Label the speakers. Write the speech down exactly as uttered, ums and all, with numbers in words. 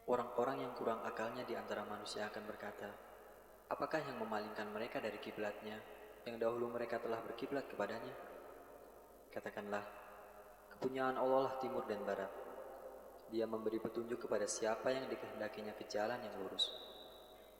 Speaker 1: Orang-orang yang kurang akalnya di antara manusia akan berkata, apakah yang memalingkan mereka dari kiblatnya yang dahulu mereka telah berkiblat kepadanya? Katakanlah, kepunyaan Allah lah timur dan barat. Dia memberi petunjuk kepada siapa yang dikehendakinya ke jalan yang lurus.